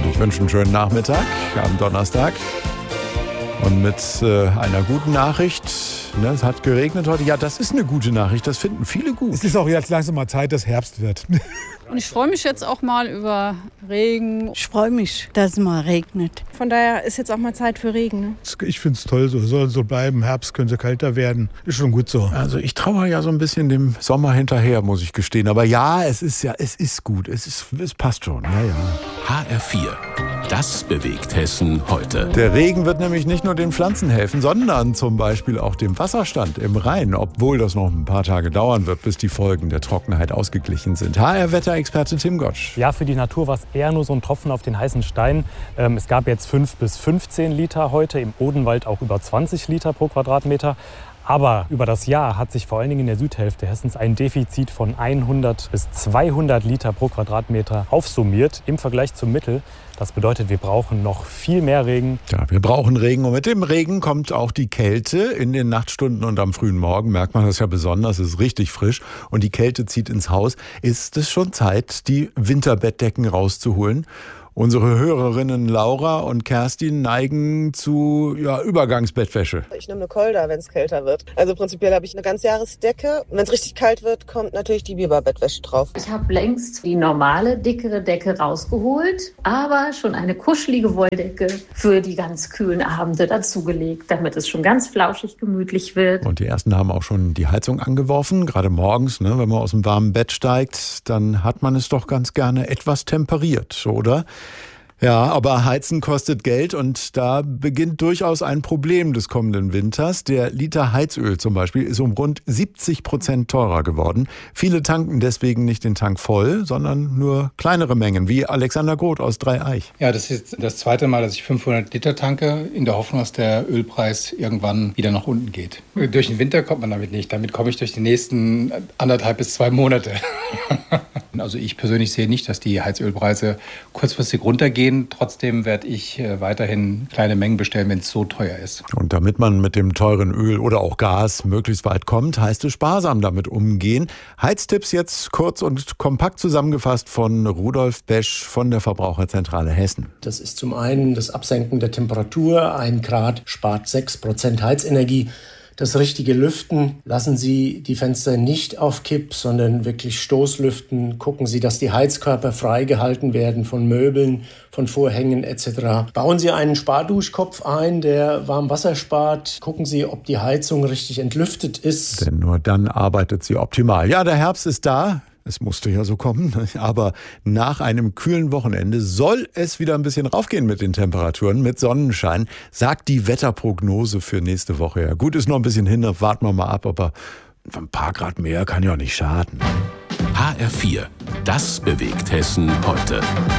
Ich wünsche einen schönen Nachmittag am Donnerstag. Und mit einer guten Nachricht, ne, es hat geregnet heute. Ja, das ist eine gute Nachricht, das finden viele gut. Es ist auch jetzt langsam mal Zeit, dass Herbst wird. Und ich freue mich jetzt auch mal über Regen. Ich freue mich, dass es mal regnet. Von daher ist jetzt auch mal Zeit für Regen. Ne? Ich finde es toll, so soll so bleiben. Herbst könnte kälter werden. Ist schon gut so. Also ich traue ja so ein bisschen dem Sommer hinterher, muss ich gestehen. Aber ja, es ist gut. Es passt schon. Ja. HR4. Das bewegt Hessen heute. Der Regen wird nämlich nicht nur den Pflanzen helfen, sondern zum Beispiel auch dem Wasserstand im Rhein, obwohl das noch ein paar Tage dauern wird, bis die Folgen der Trockenheit ausgeglichen sind. HR-Wetterexperte Tim Gottsch. Ja, für die Natur war es eher nur so ein Tropfen auf den heißen Stein. Es gab jetzt 5 bis 15 Liter heute, im Odenwald auch über 20 Liter pro Quadratmeter. Aber über das Jahr hat sich vor allen Dingen in der Südhälfte Hessens ein Defizit von 100 bis 200 Liter pro Quadratmeter aufsummiert im Vergleich zum Mittel. Das bedeutet, wir brauchen noch viel mehr Regen. Ja, wir brauchen Regen und mit dem Regen kommt auch die Kälte. In den Nachtstunden und am frühen Morgen merkt man das ja besonders, es ist richtig frisch und die Kälte zieht ins Haus. Ist es schon Zeit, die Winterbettdecken rauszuholen? Unsere Hörerinnen Laura und Kerstin neigen zu Übergangsbettwäsche. Ich nehme eine Kolder, wenn es kälter wird. Also prinzipiell habe ich eine Ganzjahresdecke. Und wenn es richtig kalt wird, kommt natürlich die Biberbettwäsche drauf. Ich habe längst die normale, dickere Decke rausgeholt, aber schon eine kuschelige Wolldecke für die ganz kühlen Abende dazugelegt, damit es schon ganz flauschig gemütlich wird. Und die ersten haben auch schon die Heizung angeworfen. Gerade morgens, ne, wenn man aus dem warmen Bett steigt, dann hat man es doch ganz gerne etwas temperiert, oder? Ja, aber Heizen kostet Geld und da beginnt durchaus ein Problem des kommenden Winters. Der Liter Heizöl zum Beispiel ist um rund 70% teurer geworden. Viele tanken deswegen nicht den Tank voll, sondern nur kleinere Mengen, wie Alexander Groth aus Dreieich. Ja, das ist das zweite Mal, dass ich 500 Liter tanke, in der Hoffnung, dass der Ölpreis irgendwann wieder nach unten geht. Durch den Winter kommt man damit nicht. Damit komme ich durch die nächsten 1,5 bis 2 Monate. Also ich persönlich sehe nicht, dass die Heizölpreise kurzfristig runtergehen. Trotzdem werde ich weiterhin kleine Mengen bestellen, wenn es so teuer ist. Und damit man mit dem teuren Öl oder auch Gas möglichst weit kommt, heißt es sparsam damit umgehen. Heiztipps jetzt kurz und kompakt zusammengefasst von Rudolf Besch von der Verbraucherzentrale Hessen. Das ist zum einen das Absenken der Temperatur. 1 Grad spart 6% Heizenergie. Das richtige Lüften, lassen Sie die Fenster nicht auf Kipp, sondern wirklich Stoßlüften. Gucken Sie, dass die Heizkörper freigehalten werden von Möbeln, von Vorhängen etc. Bauen Sie einen Sparduschkopf ein, der warm Wasser spart. Gucken Sie, ob die Heizung richtig entlüftet ist. Denn nur dann arbeitet sie optimal. Ja, der Herbst ist da. Es musste ja so kommen, aber nach einem kühlen Wochenende soll es wieder ein bisschen raufgehen mit den Temperaturen, mit Sonnenschein, sagt die Wetterprognose für nächste Woche. Ja, gut, ist noch ein bisschen hin, warten wir mal ab, aber ein paar Grad mehr kann ja nicht schaden. HR4, das bewegt Hessen heute.